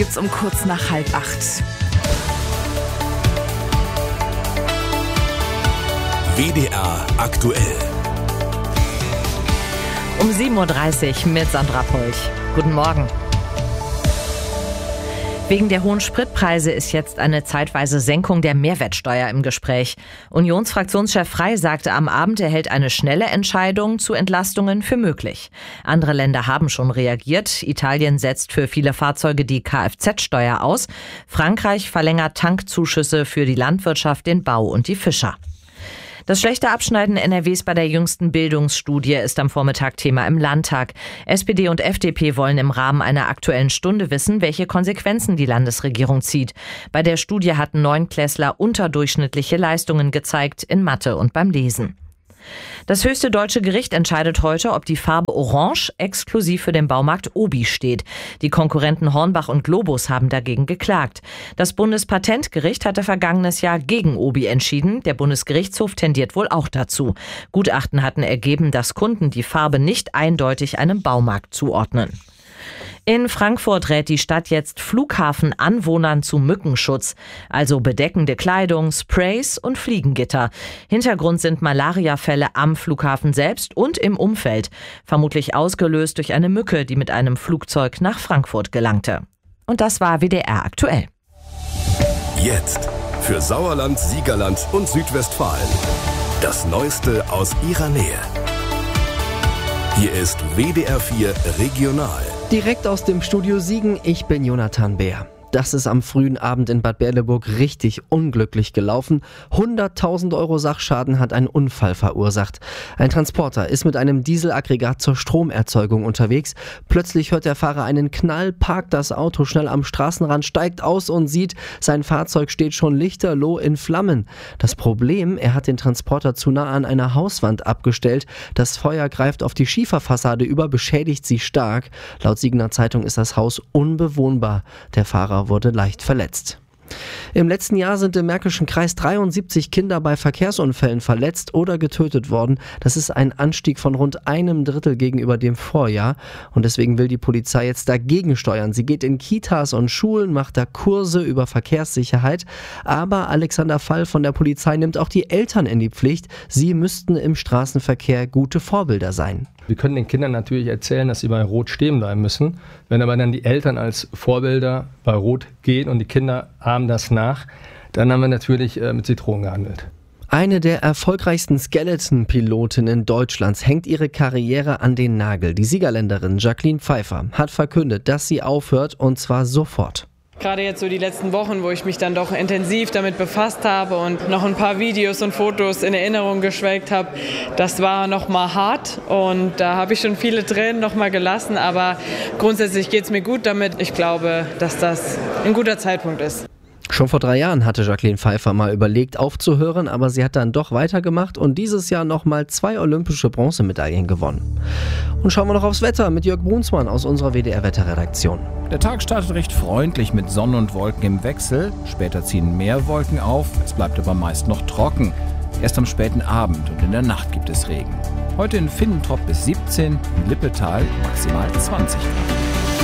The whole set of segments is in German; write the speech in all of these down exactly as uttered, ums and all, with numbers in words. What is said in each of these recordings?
Gibt's um kurz nach halb acht. W D R aktuell. Um sieben Uhr dreißig mit Sandra Polch. Guten Morgen. Wegen der hohen Spritpreise ist jetzt eine zeitweise Senkung der Mehrwertsteuer im Gespräch. Unionsfraktionschef Frey sagte am Abend, er hält eine schnelle Entscheidung zu Entlastungen für möglich. Andere Länder haben schon reagiert. Italien setzt für viele Fahrzeuge die Kfz-Steuer aus. Frankreich verlängert Tankzuschüsse für die Landwirtschaft, den Bau und die Fischer. Das schlechte Abschneiden N R Ws bei der jüngsten Bildungsstudie ist am Vormittag Thema im Landtag. S P D und F D P wollen im Rahmen einer aktuellen Stunde wissen, welche Konsequenzen die Landesregierung zieht. Bei der Studie hatten Neunklässler unterdurchschnittliche Leistungen gezeigt in Mathe und beim Lesen. Das höchste deutsche Gericht entscheidet heute, ob die Farbe Orange exklusiv für den Baumarkt Obi steht. Die Konkurrenten Hornbach und Globus haben dagegen geklagt. Das Bundespatentgericht hatte vergangenes Jahr gegen Obi entschieden. Der Bundesgerichtshof tendiert wohl auch dazu. Gutachten hatten ergeben, dass Kunden die Farbe nicht eindeutig einem Baumarkt zuordnen. In Frankfurt rät die Stadt jetzt Flughafenanwohnern zu Mückenschutz, also bedeckende Kleidung, Sprays und Fliegengitter. Hintergrund sind Malariafälle am Flughafen selbst und im Umfeld, vermutlich ausgelöst durch eine Mücke, die mit einem Flugzeug nach Frankfurt gelangte. Und das war W D R aktuell. Jetzt für Sauerland, Siegerland und Südwestfalen. Das Neueste aus ihrer Nähe. Hier ist W D R vier Regional. Direkt aus dem Studio Siegen, ich bin Jonathan Bär. Das ist am frühen Abend in Bad Berleburg richtig unglücklich gelaufen. hunderttausend Euro Sachschaden hat ein Unfall verursacht. Ein Transporter ist mit einem Dieselaggregat zur Stromerzeugung unterwegs. Plötzlich hört der Fahrer einen Knall, parkt das Auto schnell am Straßenrand, steigt aus und sieht, sein Fahrzeug steht schon lichterloh in Flammen. Das Problem, er hat den Transporter zu nah an einer Hauswand abgestellt. Das Feuer greift auf die Schieferfassade über, beschädigt sie stark. Laut Siegener Zeitung ist das Haus unbewohnbar. Der Fahrer wurde leicht verletzt. Im letzten Jahr sind im Märkischen Kreis dreiundsiebzig Kinder bei Verkehrsunfällen verletzt oder getötet worden. Das ist ein Anstieg von rund einem Drittel gegenüber dem Vorjahr. Und deswegen will die Polizei jetzt dagegen steuern. Sie geht in Kitas und Schulen, macht da Kurse über Verkehrssicherheit. Aber Alexander Fall von der Polizei nimmt auch die Eltern in die Pflicht. Sie müssten im Straßenverkehr gute Vorbilder sein. Wir können den Kindern natürlich erzählen, dass sie bei Rot stehen bleiben müssen. Wenn aber dann die Eltern als Vorbilder bei Rot gehen und die Kinder ahmen das nach, dann haben wir natürlich äh, mit Zitronen gehandelt. Eine der erfolgreichsten Skeleton-Pilotinnen Deutschlands hängt ihre Karriere an den Nagel. Die Siegerländerin Jacqueline Pfeiffer hat verkündet, dass sie aufhört, und zwar sofort. Gerade jetzt so die letzten Wochen, wo ich mich dann doch intensiv damit befasst habe und noch ein paar Videos und Fotos in Erinnerung geschwelgt habe, das war noch mal hart und da habe ich schon viele Tränen noch mal gelassen, aber grundsätzlich geht es mir gut damit. Ich glaube, dass das ein guter Zeitpunkt ist. Schon vor drei Jahren hatte Jacqueline Pfeiffer mal überlegt aufzuhören, aber sie hat dann doch weitergemacht und dieses Jahr nochmal zwei olympische Bronzemedaillen gewonnen. Und schauen wir noch aufs Wetter mit Jörg Brunsmann aus unserer W D R-Wetterredaktion. Der Tag startet recht freundlich mit Sonne und Wolken im Wechsel. Später ziehen mehr Wolken auf, es bleibt aber meist noch trocken. Erst am späten Abend und in der Nacht gibt es Regen. Heute in Finnentrop bis siebzehn, in Lippetal maximal zwanzig Grad.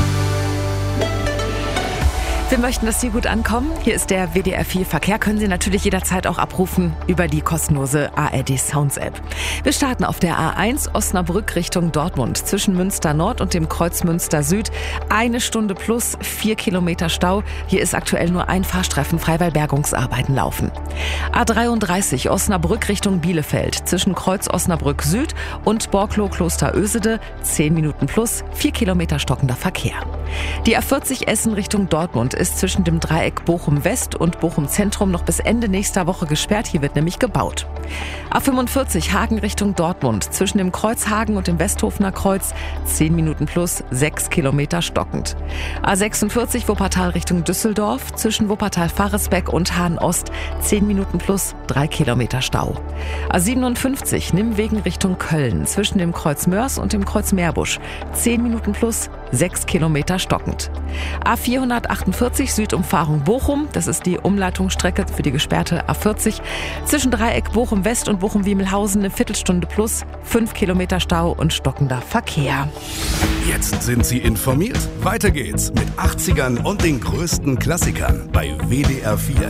Wir möchten, dass Sie gut ankommen. Hier ist der W D R vier Verkehr. Können Sie natürlich jederzeit auch abrufen über die kostenlose A R D Sounds App. Wir starten auf der A eins Osnabrück Richtung Dortmund. Zwischen Münster Nord und dem Kreuz Münster Süd. Eine Stunde plus vier Kilometer Stau. Hier ist aktuell nur ein Fahrstreifen frei, weil Bergungsarbeiten laufen. A dreiunddreißig Osnabrück Richtung Bielefeld. Zwischen Kreuz Osnabrück Süd und Borklow Kloster Ösede. zehn Minuten plus vier Kilometer stockender Verkehr. Die A vierzig Essen Richtung Dortmund ist zwischen dem Dreieck Bochum West und Bochum Zentrum noch bis Ende nächster Woche gesperrt. Hier wird nämlich gebaut. A fünfundvierzig Hagen Richtung Dortmund. Zwischen dem Kreuz Hagen und dem Westhofener Kreuz zehn Minuten plus sechs Kilometer stockend. A sechsundvierzig Wuppertal Richtung Düsseldorf. Zwischen Wuppertal-Faresbeck und Hahn-Ost zehn Minuten plus drei Kilometer Stau. A siebenundfünfzig Nimwegen Richtung Köln. Zwischen dem Kreuz Mörs und dem Kreuz Meerbusch zehn Minuten plus sechs Kilometer stockend. A vierhundertachtundvierzig Südumfahrung Bochum, das ist die Umleitungsstrecke für die gesperrte A vierzig. Zwischen Dreieck Bochum West und Bochum-Wiemelhausen eine Viertelstunde plus, fünf Kilometer Stau und stockender Verkehr. Jetzt sind Sie informiert. Weiter geht's mit achtzigern und den größten Klassikern bei W D R vier.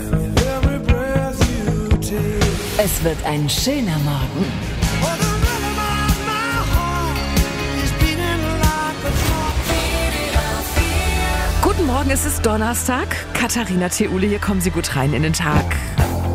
Es wird ein schöner Morgen. Guten Morgen, es ist Donnerstag. Katharina Theule, hier kommen Sie gut rein in den Tag.